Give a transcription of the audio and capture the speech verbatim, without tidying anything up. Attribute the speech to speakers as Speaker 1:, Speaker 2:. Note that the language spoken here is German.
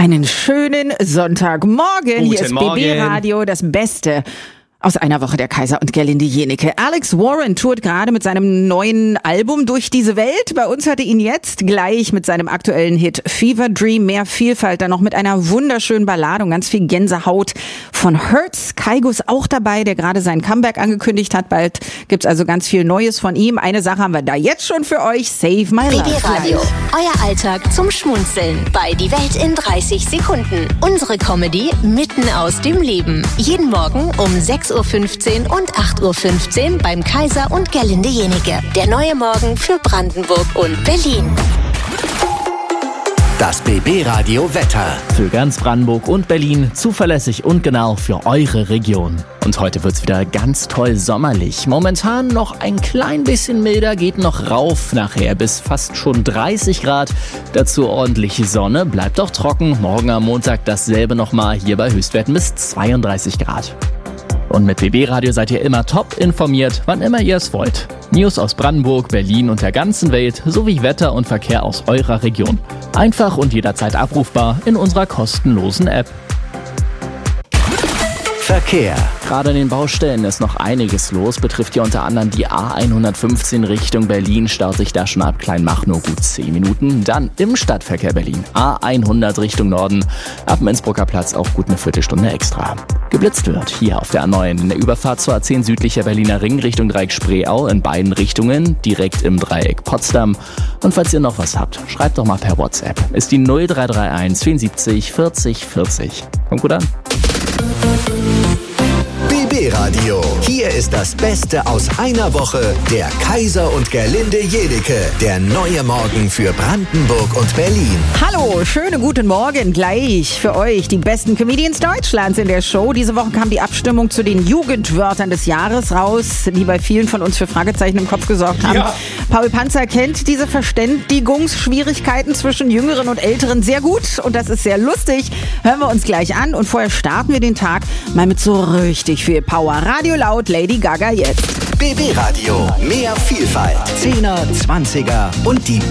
Speaker 1: Einen schönen Sonntagmorgen.
Speaker 2: Guten
Speaker 1: Hier ist
Speaker 2: Morgen.
Speaker 1: B B Radio, das Beste aus einer Woche, der Kaiser und Gerlinde Jenecke. Alex Warren tourt gerade mit seinem neuen Album durch diese Welt. Bei uns hatte ihn jetzt gleich mit seinem aktuellen Hit Fever Dream, mehr Vielfalt, dann noch mit einer wunderschönen Ballade und ganz viel Gänsehaut von Hurts. Kygo ist auch dabei, der gerade sein Comeback angekündigt hat. Bald gibt's also ganz viel Neues von ihm. Eine Sache haben wir da jetzt schon für euch. Save My Love.
Speaker 3: B B Radio, euer Alltag zum Schmunzeln bei Die Welt in dreißig Sekunden. Unsere Comedy mitten aus dem Leben. Jeden Morgen um sechs Uhr fünfzehn und acht Uhr fünfzehn beim Kaiser und Gerlinde Jenecke. Der neue Morgen für Brandenburg und Berlin.
Speaker 4: Das B B Radio Wetter.
Speaker 2: Für ganz Brandenburg und Berlin zuverlässig und genau für eure Region. Und heute wird's wieder ganz toll sommerlich. Momentan noch ein klein bisschen milder, geht noch rauf, nachher bis fast schon dreißig Grad. Dazu ordentliche Sonne, bleibt auch trocken. Morgen am Montag dasselbe nochmal, hier bei Höchstwerten bis zweiunddreißig Grad. Und mit B B Radio seid ihr immer top informiert, wann immer ihr es wollt. News aus Brandenburg, Berlin und der ganzen Welt sowie Wetter und Verkehr aus eurer Region. Einfach und jederzeit abrufbar in unserer kostenlosen App.
Speaker 4: Verkehr.
Speaker 2: Gerade in den Baustellen ist noch einiges los, betrifft hier unter anderem die A hundertfünfzehn Richtung Berlin, staut sich da schon ab Kleinmach nur gut zehn Minuten. Dann im Stadtverkehr Berlin, A hundert Richtung Norden, ab dem Innsbrucker Platz auch gut eine Viertelstunde extra. Geblitzt wird hier auf der A neun in der Überfahrt zur A zehn südlicher Berliner Ring Richtung Dreieck Spreeau in beiden Richtungen, direkt im Dreieck Potsdam. Und falls ihr noch was habt, schreibt doch mal per WhatsApp. Ist die null drei drei eins vierundsiebzig vierzig vierzig. Kommt gut an.
Speaker 4: B B Radio. Hier ist das Beste aus einer Woche. Der Kaiser und Gerlinde Jenecke. Der neue Morgen für Brandenburg und Berlin.
Speaker 1: Hallo, schönen guten Morgen. Gleich für euch die besten Comedians Deutschlands in der Show. Diese Woche kam die Abstimmung zu den Jugendwörtern des Jahres raus, die bei vielen von uns für Fragezeichen im Kopf gesorgt haben. Ja. Paul Panzer kennt diese Verständigungsschwierigkeiten zwischen Jüngeren und Älteren sehr gut und das ist sehr lustig. Hören wir uns gleich an und vorher starten wir den Tag mal mit so richtig viel Power. Radio laut, Lady Gaga jetzt.
Speaker 4: B B Radio. Mehr Vielfalt. Zehner, Zwanziger und die